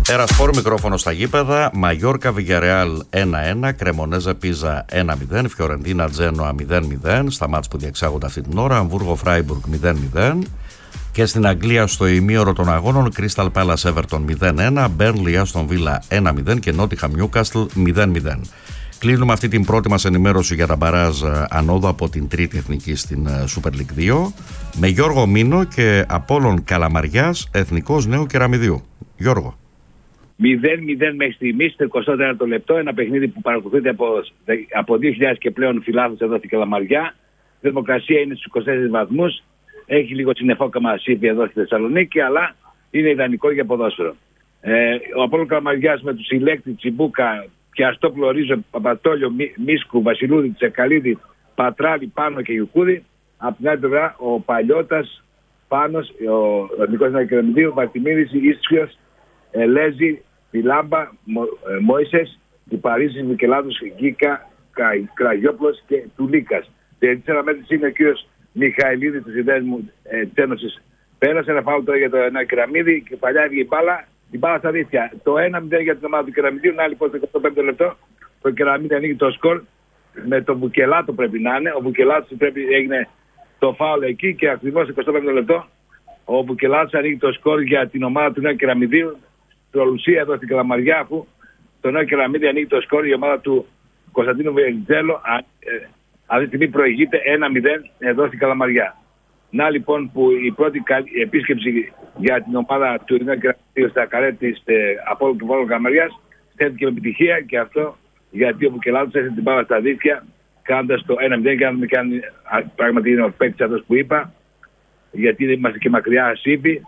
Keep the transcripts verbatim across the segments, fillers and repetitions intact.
Ερασπόρ, μικρόφωνο στα γήπεδα. Μαγιόρκα Βιγιαρεάλ ένα ένα, Κρεμονέζα Πίζα ένα μηδέν, Φιωρεντίνα Τζένοα μηδέν μηδέν στα μάτς που διεξάγονται αυτή την ώρα, Αμβούργο Φράιμπουργκ μηδέν μηδέν. Και στην Αγγλία στο ημίωρο των αγώνων, Crystal Palace Everton μηδέν ένα, Burnley Aston Villa ένα μηδέν και Nottingham Newcastle μηδέν μηδέν. Κλείνουμε αυτή την πρώτη μας ενημέρωση για τα μπαράζ ανόδου από την τρίτη εθνική στην Super League δύο με Γιώργο Μήνο και Απόλλων Καλαμαριάς, Εθνικός Νέου Κεραμιδίου. Γιώργο. μηδέν μηδέν μέχρι στιγμής, στο εικοστό τέταρτο λεπτό, ένα παιχνίδι που παρακολουθείται από, από δύο χιλιάδες και πλέον φιλάθλους εδώ στην Καλαμαριά. Η θερμοκρασία είναι στους είκοσι τέσσερις βαθμούς, έχει λίγο συννεφόκαμα σύμπη εδώ στη Θεσσαλονίκη, αλλά είναι ιδανικό για ποδόσφαιρο. Ε, ο Απόλλων Καλαμαριάς με τους Ηλέκτη, Τσιμπούκα, Πιαστόπουλο, Ρίζο, Παπατόλιο, Μίσκου, Βασιλούδη, Τσεκαλίδη, Πατράβη, Πάνο και Ιουκούδη. Από την άλλη πλευρά ο Παλιώτας, Πάνος, ο Εθνικός Νέου Κεραμιδίου, Βαρτιμίδης, Ίσιος, Ελέζη, Πιλάμπα, Μόησες, του Παρίσι, Μικελάδος, Γκίκα, Κραγιόπλος και Τουλίκας. Τέσσερα μέτρηση είναι ο κύριος Μιχαηλίδης του Συνδέσμου ε, της Ένωσης. Πέρασε ένα φάουλ τώρα για το ένα Κεραμίδι και παλιά έβγε η μπάλα, η μπάλα στα δίχτυα. Το ένα μηδέν για την ομάδα του Κεραμιδίου, να λοιπόν στο εικοστό πέμπτο λεπτό το Κεραμίδι ανοίγει το σκορ με τον Μπουκελάτο πρέπει να είναι. Ο Μπουκελάτος πρέπει έγινε το φάουλ εκεί και ακριβώς στο εικοστό πέμπτο λεπτό ο Μπουκελάτος ανοίγει το σκορ για την ομάδα του Νέου Κεραμιδίου. Τρολουσία εδώ στην Καλαμαριά, αφού το Νέο Κεραμίδι ανοίγει το σκορ η ομάδα του Κωνσταντίνου Βελιτζέλο. Ε, αυτή τη στιγμή προηγείται ένα μηδέν εδώ στην Καλαμαριά. Να λοιπόν που η πρώτη επίσκεψη για την ομάδα του Νέου Κεραμιδίου στα καρέ της ε, Απόλλων του Βόλου Καλαμαριάς στέφθηκε με επιτυχία και αυτό γιατί ο Μπουκελάτος έθεσε την μπάλα στα δίχτυα κάνοντας το ένα μηδέν και αν με κάνει πράγματι είναι ο παίκτης αυτός που είπα γιατί δεν είμαστε και μακριά Σύμπη.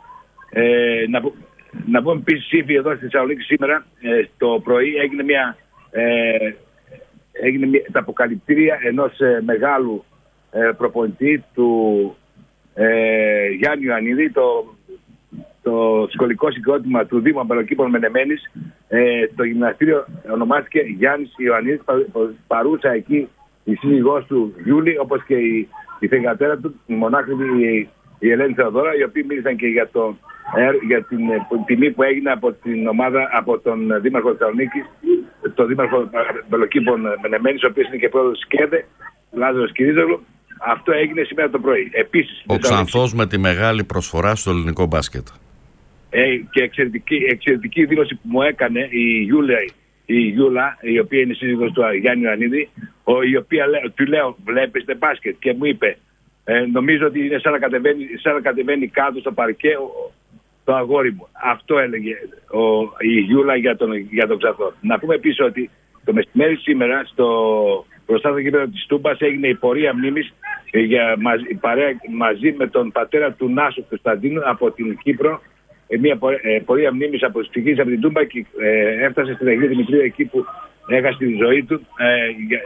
Ε, να, να πούμε επίσης Σύμπη εδώ στη Θεσσαλονίκη σήμερα ε, το πρωί έγινε μια ε, έγινε μια, τα αποκαλυπτήρια ενός ε, μεγάλου ε, προπονητή του ε, Γιάννη Ιωαννίδη, το, το σχολικό συγκρότημα του Δήμου Αμπελοκήπων Μενεμένης. Ε, το γυμναστήριο ονομάστηκε Γιάννης Ιωαννίδης, πα, παρούσα εκεί η σύζυγός του Γιούλη, όπως και η, η θεγατέρα του, η μονάκριβη η, η Ελένη Θεοδώρα, οι οποίοι μίλησαν και για, το, για την τιμή που έγινε από την ομάδα, από τον Δήμαρχο Θεσσαλονίκης, τον Δήμαρχο Αμπελοκήπων Μενεμένης, ο οποίος είναι και πρόεδρος ΣΚΕΔΕ, Λάζαρος Κυρίζογλου. Αυτό έγινε σήμερα το πρωί. Επίσης, ο Ξανθός με τη μεγάλη προσφορά στο ελληνικό μπάσκετ. Ε, και εξαιρετική, εξαιρετική δήλωση που μου έκανε η Γιούλα, η, Γιούλα, η οποία είναι σύζυγος του Γιάννη Ιωαννίδη, η οποία του λέω βλέπετε μπάσκετ και μου είπε ε, νομίζω ότι είναι σαν να κατεβαίνει, σαν να κατεβαίνει κάτω στο παρκέ ο, το αγόρι μου. Αυτό έλεγε ο, η Γιούλα για τον, για τον Ξανθό. Να πούμε επίσης ότι το μεσημέρι σήμερα στο μπροστά στο γήπεδο της Τούμπας έγινε η πορεία μνήμης για, μαζί, παρέα, μαζί με τον πατέρα του Νάσου Κωνσταντίνου από την Κύπρο. Μια πορεία, πορεία μνήμης από τις ψυχής από την Τούμπα και ε, έφτασε στην Αγία Δημητρίου εκεί που έχασε τη ζωή του ε, για,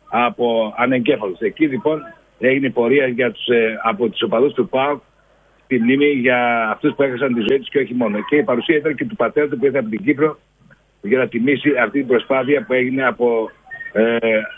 από ανεγκέφαλος. Εκεί λοιπόν έγινε η πορεία για τους, ε, από τους οπαδούς του ΠΑΟΚ στη μνήμη για αυτούς που έχασαν τη ζωή τους και όχι μόνο. Και η παρουσία ήταν και του πατέρα του που ήρθε από την Κύπρο για να τιμήσει αυτή την προσπάθεια που έγινε από, ε,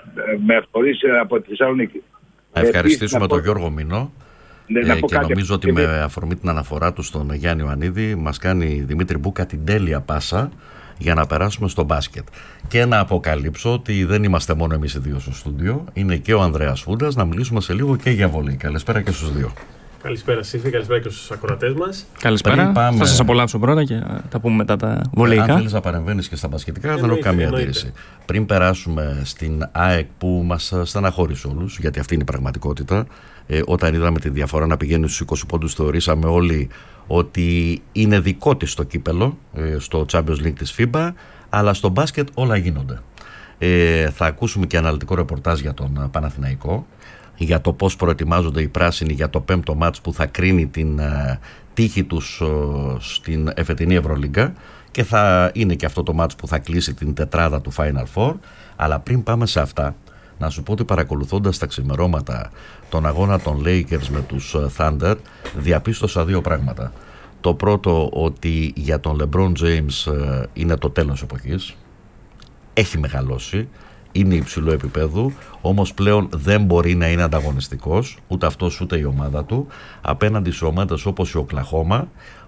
με φορείς από τη Θεσσαλονίκη. Να ευχαριστήσουμε τον Γιώργο Μήνο. Ναι, ε, και νομίζω ότι με αφορμή την αναφορά του στον Γιάννη Ιωαννίδη μας κάνει Δημήτρη Μπούκα την τέλεια πάσα για να περάσουμε στο μπάσκετ. Και να αποκαλύψω ότι δεν είμαστε μόνο εμείς οι δύο στο στούντιο, είναι και ο Ανδρέας Φούντας, να μιλήσουμε σε λίγο και για βολή. Καλησπέρα και στους δύο. Καλησπέρα Σύφη, καλησπέρα και στους ακροατές μας. Καλησπέρα, πάμε... θα σας απολαύσω πρώτα και τα πούμε μετά τα βολεϊκά. Αν θέλεις να παρεμβαίνεις και στα μπασκετικά δεν έχω καμία αντίρρηση. Πριν περάσουμε στην ΑΕΚ που μας στεναχώρησε όλους, γιατί αυτή είναι η πραγματικότητα, ε, όταν είδαμε τη διαφορά να πηγαίνει στους είκοσι πόντους θεωρήσαμε όλοι ότι είναι δικό της το κύπελο ε, στο Champions League της φίμπα, αλλά στο μπάσκετ όλα γίνονται. Ε, θα ακούσουμε και αναλυτικό ρεπορτάζ για τον Παναθηναϊκό, για το πώς προετοιμάζονται οι πράσινοι για το πέμπτο μάτς που θα κρίνει την uh, τύχη τους uh, στην εφετινή Ευρωλίγκα και θα είναι και αυτό το μάτς που θα κλείσει την τετράδα του Final Four. Αλλά πριν πάμε σε αυτά, να σου πω ότι παρακολουθώντας τα ξημερώματα τον αγώνα των Lakers με τους uh, Thunder, διαπίστωσα δύο πράγματα. Το πρώτο, ότι για τον LeBron James uh, είναι το τέλος εποχής, έχει μεγαλώσει, είναι υψηλό επίπεδο, όμως πλέον δεν μπορεί να είναι ανταγωνιστικός, ούτε αυτός ούτε η ομάδα του, απέναντι σε ομάδες όπως η Οκλαχώμα,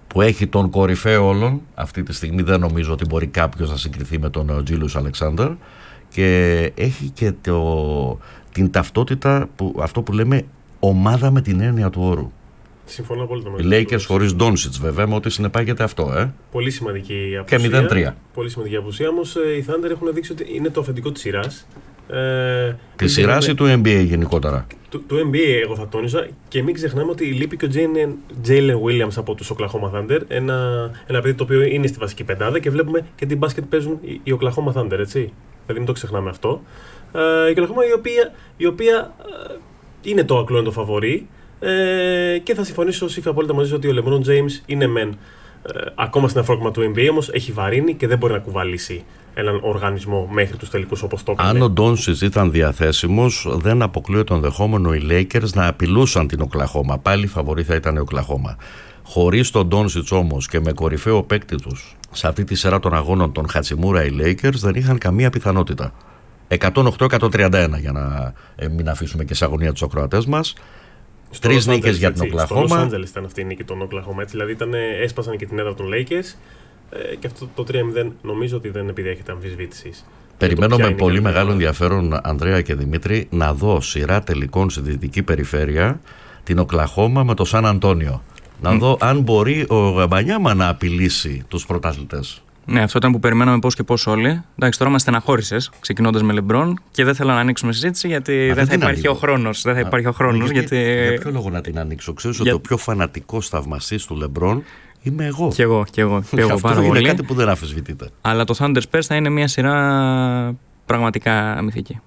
που έχει τον κορυφαίο όλων. Αυτή τη στιγμή δεν νομίζω ότι μπορεί κάποιος να συγκριθεί με τον Τζίλιους Αλεξάνδερ, και έχει και το, την ταυτότητα, που, αυτό που λέμε ομάδα με την έννοια του όρου. Συμφωνώ πολύ. Οι Lakers χωρίς Ντόνσιτς, βέβαια, με ό,τι συνεπάγεται αυτό. Ε. Πολύ σημαντική απουσία. Και μηδέν τρία. Πολύ σημαντική απουσία, όμως οι Thunder έχουν δείξει ότι είναι το αφεντικό της σειράς. Ε, Τη σειρά ή του N B A γενικότερα? Του, του N B A εγώ θα τόνιζα, και μην ξεχνάμε ότι λείπει και ο Jalen Williams από τους Oklahoma Thunder, ένα, ένα παιδί το οποίο είναι στη βασική πεντάδα, και βλέπουμε και τι μπάσκετ παίζουν οι, οι Oklahoma Thunder, έτσι. Δηλαδή μην το ξεχνάμε αυτό. Ε, η Oklahoma η οποία, η οποία ε, είναι το ακλόνητο φαβορί, ε, και θα συμφωνήσω σύμφωνα απόλυτα μαζί ότι ο LeBron James είναι μεν ε, ακόμα στην αφρόκρεμα του N B A, όμως έχει βαρύνει και δεν μπορεί να κουβαλήσει έναν οργανισμό μέχρι τους τελικούς όπως το έκανε. Αν ο Ντόνσιτς ήταν διαθέσιμος, δεν αποκλείω το ενδεχόμενο οι Lakers να απειλούσαν την Οκλαχώμα. Πάλι φαβορί θα ήταν η Οκλαχώμα. Χωρίς τον Ντόνσιτς όμως και με κορυφαίο παίκτη τους σε αυτή τη σειρά των αγώνων των Χατσιμούρα, οι Lakers δεν είχαν καμία πιθανότητα. εκατόν οκτώ εκατόν τριάντα ένα, για να ε, μην αφήσουμε και σε αγωνία τους ακροατές μας. Τρεις νίκες για την Οκλαχώμα. Στο Los Angeles ήταν αυτή η νίκη των Οκλαχώμα. Δηλαδή ήταν, έσπασαν και την έδρα των Lakers. Και αυτό το τρία μηδέν νομίζω ότι δεν επιδέχεται αμφισβήτησης. Περιμένω με πολύ μεγάλο ενδιαφέρον, Ανδρέα και Δημήτρη, να δω σειρά τελικών στη δυτική περιφέρεια την Οκλαχώμα με το Σαν Αντώνιο. Να mm. δω αν μπορεί ο Γαμπανιάμα να απειλήσει τους πρωταθλητές. Ναι, αυτό ήταν που περιμέναμε πώς και πώς όλοι. Εντάξει, τώρα μας στεναχώρησες ξεκινώντας με LeBron, και δεν θέλω να ανοίξουμε συζήτηση γιατί Α, δεν θα υπάρχει ο χρόνος. Δεν θα υπάρχει ο χρόνος. Γιατί, γιατί... Για ποιο λόγο να την ανοίξω? Ξέρεις για... ότι ο πιο φανατικός θαυμαστής του LeBron είμαι εγώ. Κι εγώ, κι εγώ. Κι εγώ αυτό πάρα είναι πολύ. κάτι που δεν αμφισβητείται. Αλλά το Thunder Spurs θα είναι μια σειρά πραγματικά μυθική.